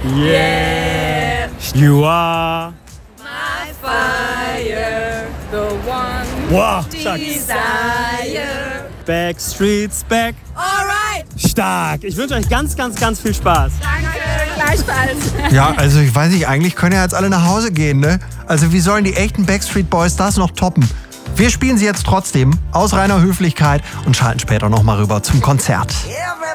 Yeah. You are. My fire, the one Wow, stark. desire. Backstreet's back. Alright. Stark. Ich wünsche euch ganz, ganz, ganz viel Spaß. Danke, gleichfalls. Ja, also ich weiß nicht, eigentlich können ja jetzt alle nach Hause gehen, ne? Also wie sollen die echten Backstreet Boys das noch toppen? Wir spielen sie jetzt trotzdem aus reiner Höflichkeit und schalten später nochmal rüber zum Konzert.